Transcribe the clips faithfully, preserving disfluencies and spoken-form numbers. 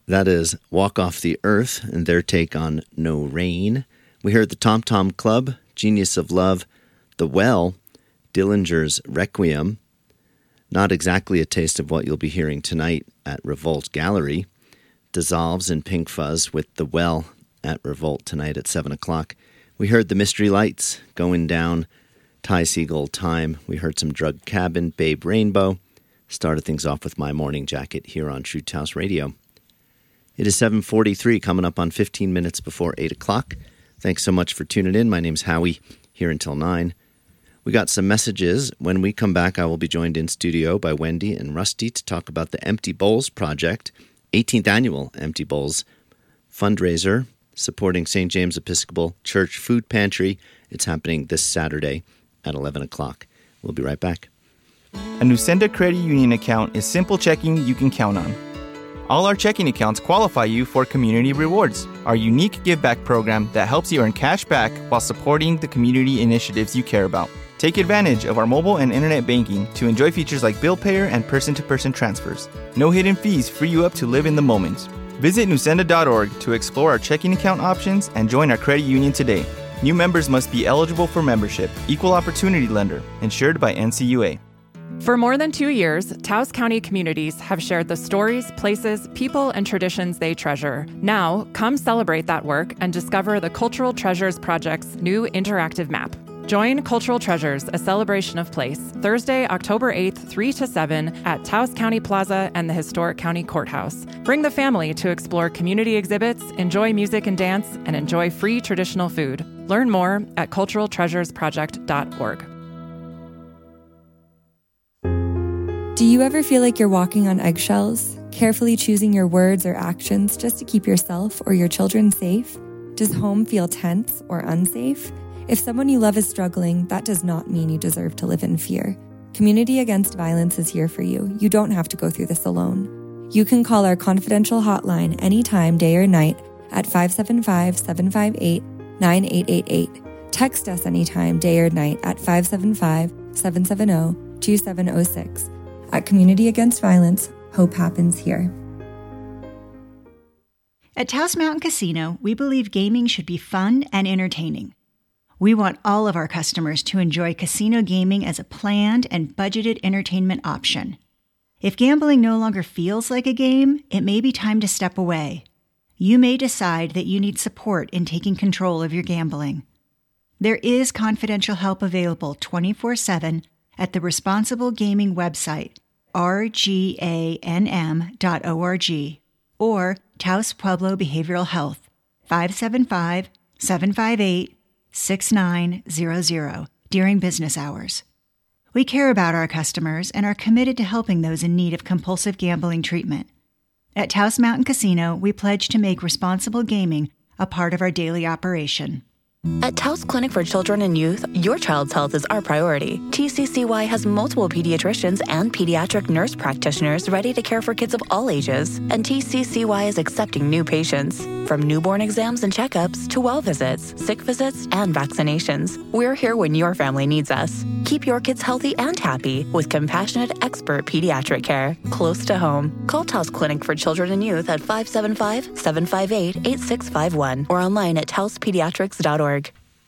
That is Walk Off the Earth and their take on No Rain. We heard the Tom Tom Club, Genius of Love, The Well, Dillinger's Requiem. Not exactly a taste of what you'll be hearing tonight at Revolt Gallery. Dissolves in Pink Fuzz with The Well at Revolt tonight at seven o'clock. We heard the Mystery Lights, Going Down, Ty Segall, Time. We heard some Drug Cabin, Babe Rainbow. Started things off with My Morning Jacket here on Truth House Radio. It is seven forty-three, coming up on fifteen minutes before eight o'clock. Thanks so much for tuning in. My name's Howie, here until nine. We got some messages. When we come back, I will be joined in studio by Wendy and Rusty to talk about the Empty Bowls Project, eighteenth annual Empty Bowls fundraiser, supporting Saint James Episcopal Church Food Pantry. It's happening this Saturday at eleven o'clock. We'll be right back. A Nusenda Credit Union account is simple checking you can count on. All our checking accounts qualify you for Community Rewards, our unique give-back program that helps you earn cash back while supporting the community initiatives you care about. Take advantage of our mobile and internet banking to enjoy features like bill payer and person-to-person transfers. No hidden fees free you up to live in the moment. Visit nusenda dot org to explore our checking account options and join our credit union today. New members must be eligible for membership, equal opportunity lender, insured by N C U A. For more than two years, Taos County communities have shared the stories, places, people, and traditions they treasure. Now, come celebrate that work and discover the Cultural Treasures Project's new interactive map. Join Cultural Treasures, a celebration of place, Thursday, October eighth, three to seven at Taos County Plaza and the Historic County Courthouse. Bring the family to explore community exhibits, enjoy music and dance, and enjoy free traditional food. Learn more at cultural treasures project dot org. Do you ever feel like you're walking on eggshells, carefully choosing your words or actions just to keep yourself or your children safe? Does home feel tense or unsafe? If someone you love is struggling, that does not mean you deserve to live in fear. Community Against Violence is here for you. You don't have to go through this alone. You can call our confidential hotline anytime, day or night, at five seven five, seven five eight, nine eight eight eight. Text us anytime, day or night, at five seven five, seven seven zero, two seven zero six. At Community Against Violence, hope happens here. At Taos Mountain Casino, we believe gaming should be fun and entertaining. We want all of our customers to enjoy casino gaming as a planned and budgeted entertainment option. If gambling no longer feels like a game, it may be time to step away. You may decide that you need support in taking control of your gambling. There is confidential help available twenty-four seven at the Responsible Gaming website, r g a n m dot org, or Taos Pueblo Behavioral Health, five seven five, seven five eight, six nine zero zero, during business hours. We care about our customers and are committed to helping those in need of compulsive gambling treatment. At Taos Mountain Casino, we pledge to make responsible gaming a part of our daily operation. At Taos Clinic for Children and Youth, your child's health is our priority. T C C Y has multiple pediatricians and pediatric nurse practitioners ready to care for kids of all ages. And T C C Y is accepting new patients. From newborn exams and checkups to well visits, sick visits, and vaccinations, we're here when your family needs us. Keep your kids healthy and happy with compassionate, expert pediatric care close to home. Call Taos Clinic for Children and Youth at five seven five, seven five eight, eight six five one or online at taos pediatrics dot org.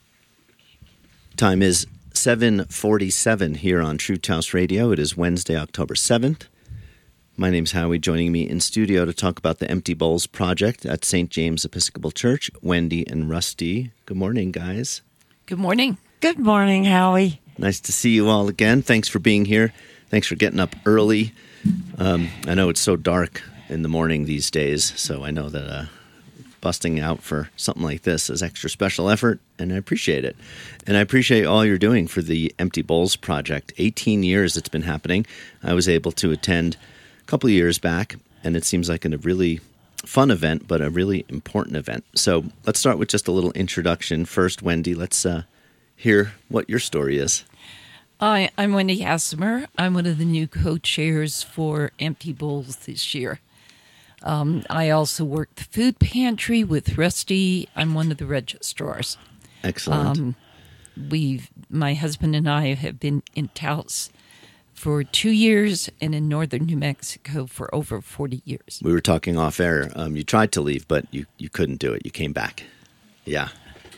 Time is seven forty-seven here on True Taos Radio. It is Wednesday, October seventh. My name's Howie. Joining me in studio to talk about the Empty Bowls Project at Saint James Episcopal Church, Wendy and Rusty. Good morning, guys. Good morning. Good morning, Howie. Nice to see you all again. Thanks for being here. Thanks for getting up early. Um, I know it's so dark in the morning these days, so I know that uh, busting out for something like this is extra special effort, and I appreciate it. And I appreciate all you're doing for the Empty Bowls Project. eighteen years it's been happening. I was able to attend a couple of years back, and it seems like a really fun event, but a really important event. So let's start with just a little introduction. First, Wendy, let's uh, hear what your story is. Hi, I'm Wendy Hassemer. I'm one of the new co-chairs for Empty Bowls this year. Um, I also work the food pantry with Rusty. I'm one of the registrars. Excellent. Um, we've, my husband and I have been in Taos for two years and in northern New Mexico for over forty years. We were talking off air. Um, you tried to leave, but you, you couldn't do it. You came back. Yeah.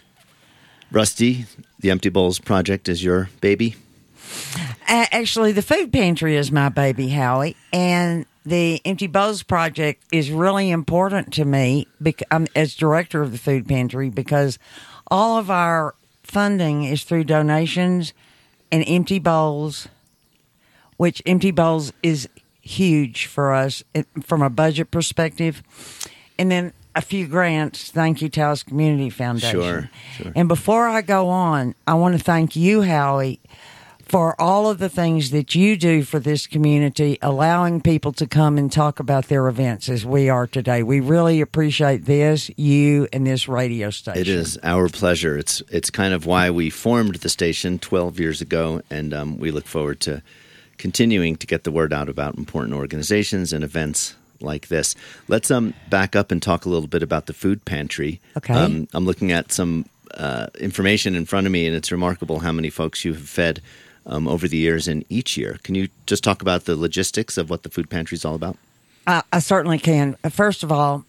Rusty, the Empty Bowls Project is your baby? Uh, actually, the food pantry is my baby, Howie, and the Empty Bowls Project is really important to me bec- um, as director of the food pantry because all of our funding is through donations and Empty Bowls, which Empty Bowls is huge for us it, from a budget perspective, and then a few grants. Thank you, Taos Community Foundation. Sure, sure. And before I go on, I want to thank you, Howie, for all of the things that you do for this community, allowing people to come and talk about their events as we are today. We really appreciate this, you, and this radio station. It is our pleasure. It's it's kind of why we formed the station twelve years ago, and um, we look forward to continuing to get the word out about important organizations and events like this. Let's um back up and talk a little bit about the food pantry. Okay. Um, I'm looking at some uh, information in front of me, and it's remarkable how many folks you have fed Um, over the years and each year. Can you just talk about the logistics of what the food pantry is all about? I, I certainly can. First of all,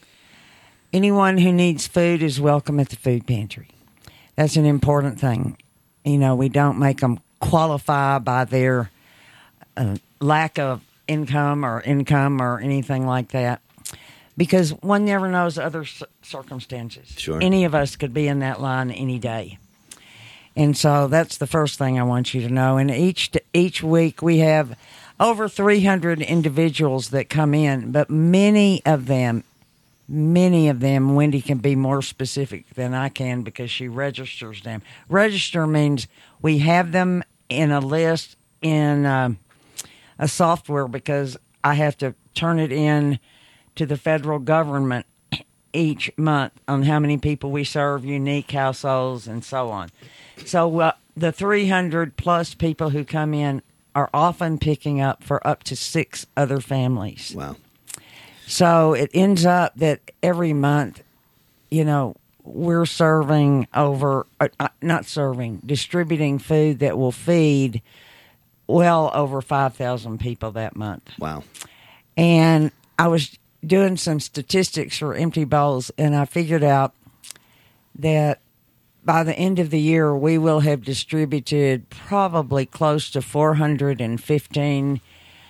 anyone who needs food is welcome at the food pantry. That's an important thing. You know, we don't make them qualify by their uh, lack of income or income or anything like that, because one never knows other c- circumstances. Sure. Any of us could be in that line any day. And so that's the first thing I want you to know. And each each week we have over three hundred individuals that come in, but many of them, many of them, Wendy can be more specific than I can because she registers them. Register means we have them in a list in uh, a software because I have to turn it in to the federal government each month on how many people we serve, unique households, and so on. So uh, the three hundred plus people who come in are often picking up for up to six other families. Wow. So it ends up that every month, you know, we're serving over, uh, not serving, distributing food that will feed well over five thousand people that month. Wow. And I was doing some statistics for Empty Bowls, and I figured out that by the end of the year, we will have distributed probably close to four hundred fifteen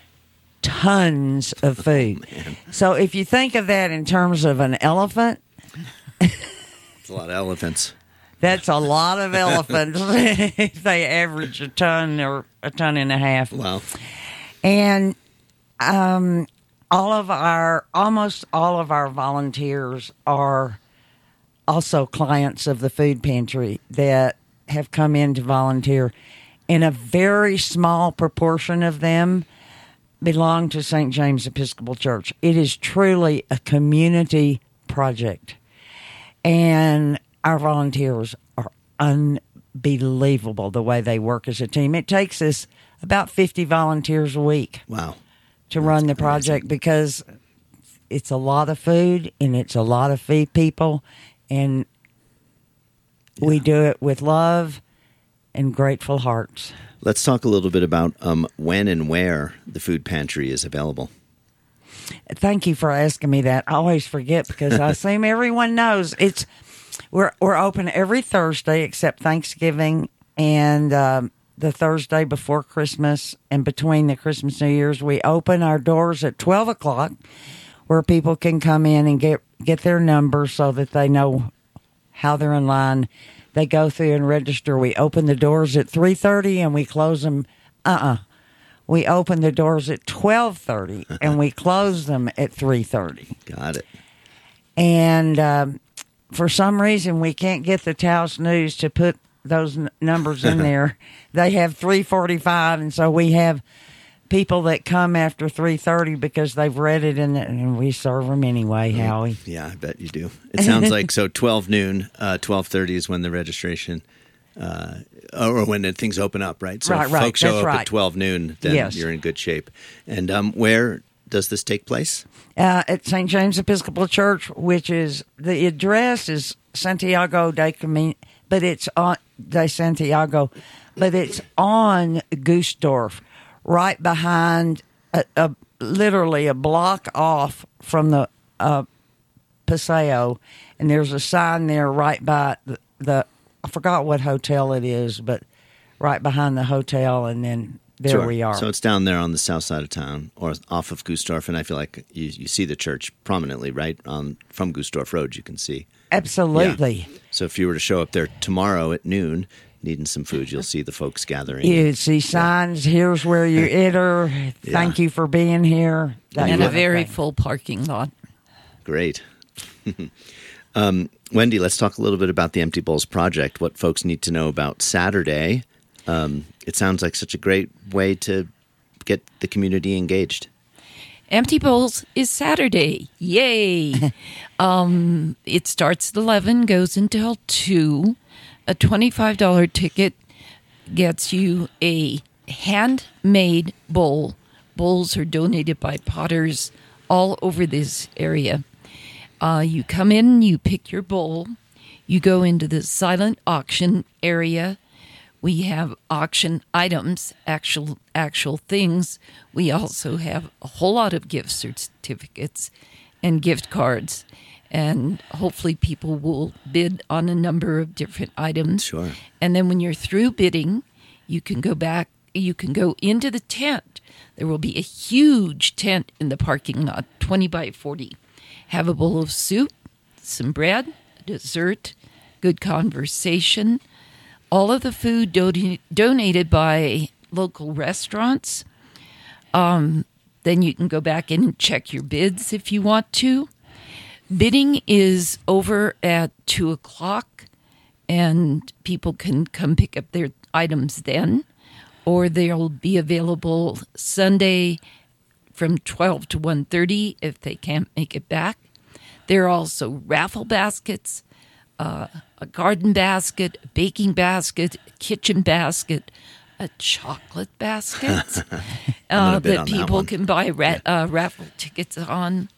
tons of food. Oh, so if you think of that in terms of an elephant, it's a lot of elephants. That's a lot of elephants. If they average a ton or a ton and a half. Wow. And um, all of our, almost all of our volunteers are also clients of the food pantry that have come in to volunteer. And a very small proportion of them belong to Saint James Episcopal Church. It is truly a community project. And our volunteers are unbelievable the way they work as a team. It takes us about fifty volunteers a week. Wow. To run the project amazing. Because it's a lot of food and it's a lot of feed people, and yeah. we do it with love and grateful hearts. Let's talk a little bit about um, when and where the food pantry is available. Thank you for asking me that. I always forget because I assume everyone knows. It's we're we're open every Thursday except Thanksgiving and um, the Thursday before Christmas, and between the Christmas New Year's, we open our doors at twelve o'clock, where people can come in and get get their number so that they know how they're in line. They go through and register. We open the doors at three thirty and we close them. Uh-uh. We open the doors at twelve thirty and we close them at three thirty. Got it. And um, for some reason, we can't get the Taos News to put those n- numbers in there. They have three forty-five, and so we have people that come after three thirty because they've read it, in the, and we serve them anyway, Howie. Yeah, I bet you do. It sounds like, so twelve noon, uh, twelve thirty is when the registration, uh, or when the things open up, right? So right, if right. folks show That's up right. at twelve noon, then yes. you're in good shape. And um, where does this take place? Uh, at Saint James Episcopal Church, which is, the address is Santiago de Camino, but it's on, de Santiago, but it's on Goose Dorf, right behind, a, a, literally a block off from the uh, Paseo, and there's a sign there right by the, the, I forgot what hotel it is, but right behind the hotel, and then there sure. we are. So it's down there on the south side of town, or off of Gustorf, and I feel like you, you see the church prominently, right? Um, from Gustorf Road, you can see. Absolutely. Yeah. So if you were to show up there tomorrow at noon, needing some food, you'll see the folks gathering. You'd see signs, yeah. Here's where you enter, thank yeah. you for being here. And a very full parking lot. Great. um, Wendy, let's talk a little bit about the Empty Bowls Project, what folks need to know about Saturday. Um, it sounds like such a great way to get the community engaged. Empty Bowls is Saturday. Yay! um, it starts at eleven, goes until two. A twenty-five dollars ticket gets you a handmade bowl. Bowls are donated by potters all over this area. Uh, you come in, you pick your bowl. You go into the silent auction area. We have auction items, actual actual things. We also have a whole lot of gift certificates and gift cards. And hopefully people will bid on a number of different items. Sure. And then when you're through bidding, you can go back, you can go into the tent. There will be a huge tent in the parking lot, twenty by forty. Have a bowl of soup, some bread, dessert, good conversation. All of the food do- donated by local restaurants. Um, then you can go back in and check your bids if you want to. Bidding is over at two o'clock, and people can come pick up their items then, or they'll be available Sunday from twelve to one thirty if they can't make it back. There are also raffle baskets, uh, a garden basket, a baking basket, a kitchen basket, a chocolate basket uh, that people that can buy ra- uh, raffle tickets on.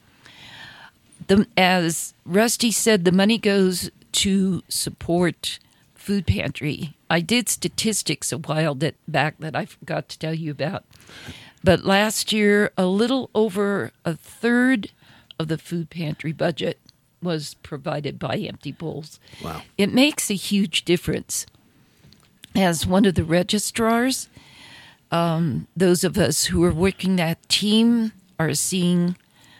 The, as Rusty said, the money goes to support food pantry. I did statistics a while that, back that I forgot to tell you about. But last year, a little over a third of the food pantry budget was provided by Empty Bowls. Wow. It makes a huge difference. As one of the registrars, um, those of us who are working that team are seeing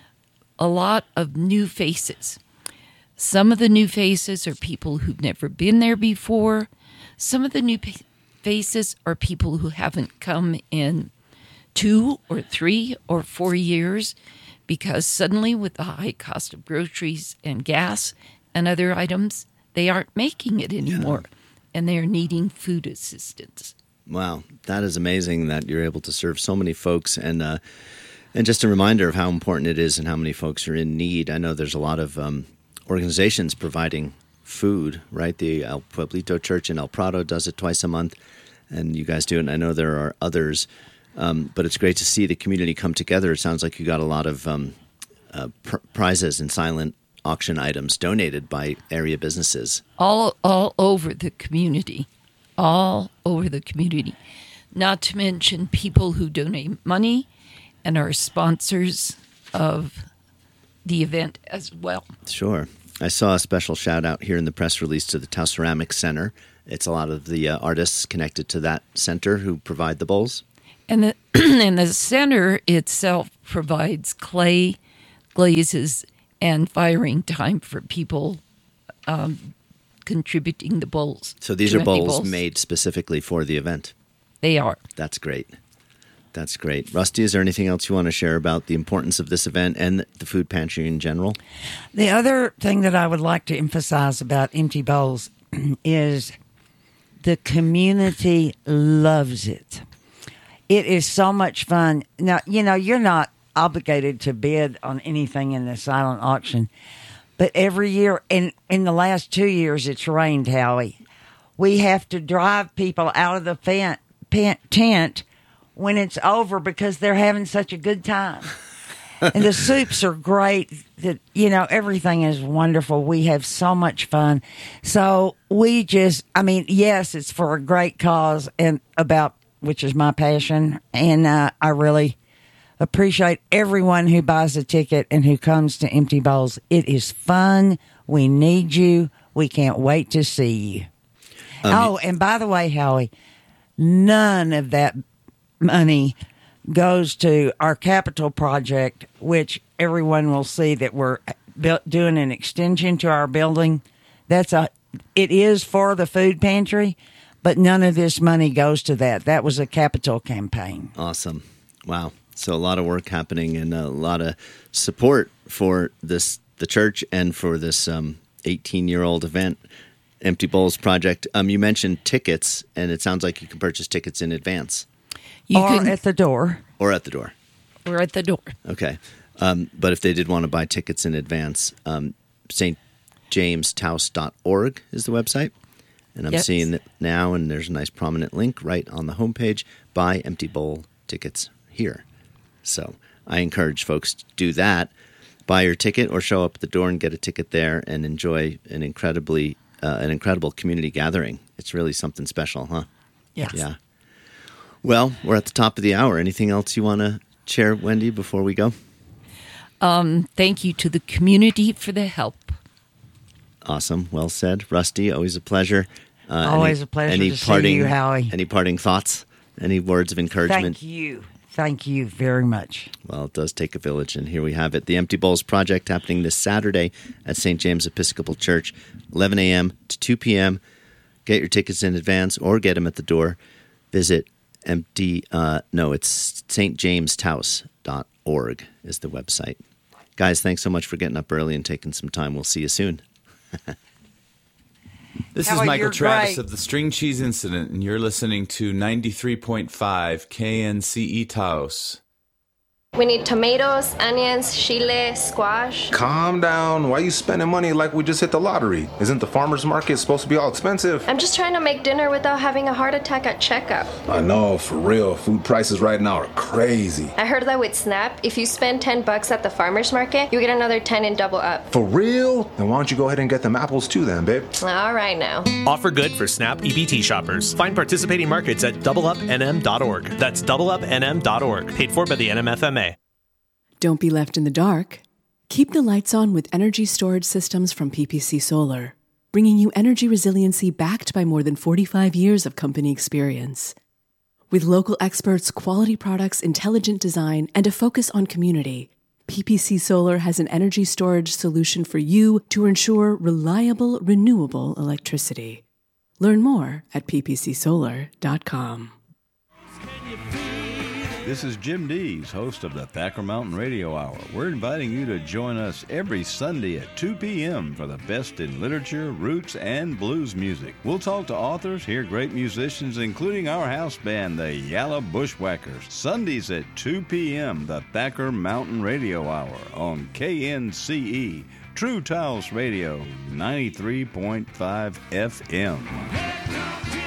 a lot of new faces. Some of the new faces are people who've never been there before. Some of the new pa- faces are people who haven't come in two or three or four years because suddenly with the high cost of groceries and gas and other items, they aren't making it anymore, yeah. and they're needing food assistance. Wow, that is amazing that you're able to serve so many folks, and uh, and just a reminder of how important it is and how many folks are in need. I know there's a lot of um, organizations providing food, right? The El Pueblito Church in El Prado does it twice a month, and you guys do it, and I know there are others. Um, but it's great to see the community come together. It sounds like you got a lot of um, uh, pr- prizes and silent auction items donated by area businesses. All all over the community. All over the community. Not to mention people who donate money and are sponsors of the event as well. Sure. I saw a special shout out here in the press release to the Tau Ceramic Center. It's a lot of the uh, artists connected to that center who provide the bowls. And the and the center itself provides clay, glazes, and firing time for people um, contributing the bowls. So these are bowls, bowls made specifically for the event. They are. That's great. That's great. Rusty, is there anything else you want to share about the importance of this event and the food pantry in general? The other thing that I would like to emphasize about Empty Bowls is the community loves it. It is so much fun. Now, you know, you're not obligated to bid on anything in the silent auction, but every year, and in the last two years, it's rained, Howie. We have to drive people out of the fan, pan, tent when it's over because they're having such a good time. And the soups are great. That you know, everything is wonderful. We have so much fun. So we just, I mean, yes, it's for a great cause and about which is my passion. And uh, I really appreciate everyone who buys a ticket and who comes to Empty Bowls. It is fun. We need you. We can't wait to see you. Um, oh, and by the way, Howie, none of that money goes to our capital project, which everyone will see that we're built, doing an extension to our building. That's a, it is for the food pantry, but none of this money goes to that. That was a capital campaign. Awesome. Wow. So a lot of work happening and a lot of support for this, the church, and for this um, eighteen-year-old event, Empty Bowls Project. Um, you mentioned tickets, and it sounds like you can purchase tickets in advance. You or can, at the door. Or at the door. Or at the door. Okay. Um, but if they did want to buy tickets in advance, um, St James Taos dot org is the website. And I'm yes. seeing it now, and there's a nice prominent link right on the homepage. Buy Empty Bowl tickets here. So I encourage folks to do that. Buy your ticket or show up at the door and get a ticket there and enjoy an incredibly uh, an incredible community gathering. It's really something special, huh? Yes. Yeah. Well, we're at the top of the hour. Anything else you want to share, Wendy, before we go? Um, thank you to the community for the help. Awesome. Well said. Rusty, always a pleasure. Uh, always any, a pleasure any to parting, see you, Howie. Any parting thoughts? Any words of encouragement? Thank you. Thank you very much. Well, it does take a village, and here we have it. The Empty Bowls Project happening this Saturday at Saint James Episcopal Church, eleven a.m. to two p.m. Get your tickets in advance or get them at the door. Visit empty, uh, no, it's St James Taos dot org is the website. Guys, thanks so much for getting up early and taking some time. We'll see you soon. This Howie, is Michael Travis great. of the String Cheese Incident, and you're listening to ninety-three point five K N C E Taos. We need tomatoes, onions, chile, squash. Calm down. Why are you spending money like we just hit the lottery? Isn't the farmer's market supposed to be all expensive? I'm just trying to make dinner without having a heart attack at checkup. I know, for real. Food prices right now are crazy. I heard that with SNAP, if you spend ten bucks at the farmer's market, you get another ten and double up. For real? Then why don't you go ahead and get them apples too then, babe? All right now. Offer good for SNAP E B T shoppers. Find participating markets at double up N M dot org. That's double up N M dot org. Paid for by the N M F M A. Don't be left in the dark. Keep the lights on with energy storage systems from P P C Solar, bringing you energy resiliency backed by more than forty-five years of company experience. With local experts, quality products, intelligent design, and a focus on community, P P C Solar has an energy storage solution for you to ensure reliable, renewable electricity. Learn more at p p c solar dot com. This is Jim Dees, host of the Thacker Mountain Radio Hour. We're inviting you to join us every Sunday at two p.m. for the best in literature, roots, and blues music. We'll talk to authors, hear great musicians, including our house band, the Yalla Bushwhackers. Sundays at two p.m., the Thacker Mountain Radio Hour on K N C E, True Taos Radio, ninety-three point five F M.